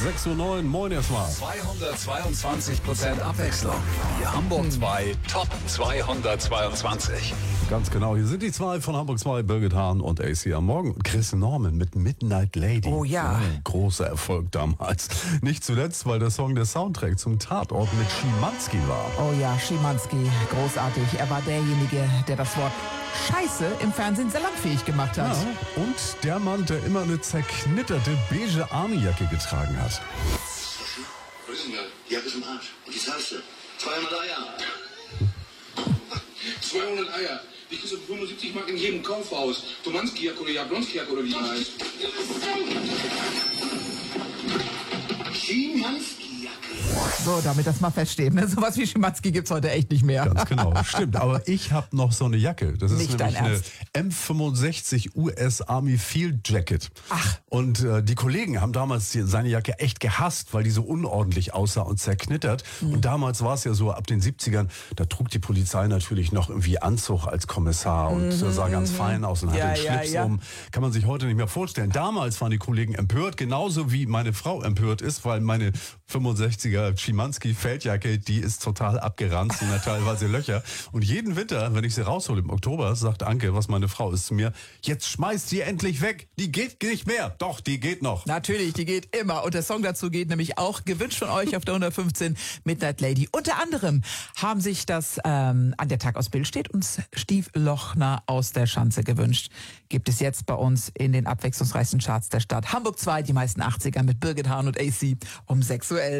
6:09 Uhr, moin erstmal. 222% Abwechslung. Die Hamburg 2 Top 222. Ganz genau, hier sind die zwei von Hamburg 2, Birgit Hahn und AC am Morgen. Und Chris Norman mit Midnight Lady. Oh ja. Großer Erfolg damals. Nicht zuletzt, weil der Song der Soundtrack zum Tatort mit Schimanski war. Oh ja, Schimanski, großartig. Er war derjenige, der das Wort Scheiße im Fernsehen sehr langfähig gemacht hat. Ja, und der Mann, der immer eine zerknitterte beige Army-Jacke getragen hat. Was ist denn da? Die Jacke ist im Arsch. Und die zahlst du. 200 Eier. 200 Eier. Die kriegst du für 75 Mark in jedem Kaufhaus. Tomanski-Jacke oder Jablonski-Jacke oder wie die heißt. Schimanski-Jacke. So, damit das mal feststeht. Ne? Sowas wie Schimanski gibt's heute echt nicht mehr. Ganz genau, stimmt. Aber ich habe noch so eine Jacke. Das ist Nicht nämlich dein eine Ernst? M65 US Army Field Jacket. Ach. Und die Kollegen haben damals seine Jacke echt gehasst, weil die so unordentlich aussah und zerknittert. Und damals war es ja so, ab den 70ern, da trug die Polizei natürlich noch irgendwie Anzug als Kommissar und sah ganz fein aus und Ja, hatte einen Schlips ja. um. Kann man sich heute nicht mehr vorstellen. Damals waren die Kollegen empört, genauso wie meine Frau empört ist, weil meine 65er Schimanski Feldjacke, die ist total abgeranzt und hat teilweise Löcher. Und jeden Winter, wenn ich sie raushole im Oktober, sagt Anke, was meine Frau ist zu mir, jetzt schmeißt sie endlich weg. Die geht nicht mehr. Doch, die geht noch. Natürlich, die geht immer. Und der Song dazu geht nämlich auch, gewünscht von euch auf der 115, Midnight Lady. Unter anderem haben sich das an der Tag aus Bild steht uns Stief Lochner aus der Schanze gewünscht. Gibt es jetzt bei uns in den abwechslungsreichsten Charts der Stadt. Hamburg 2, die meisten 80er mit Birgit Hahn und AC um 6:11 Uhr.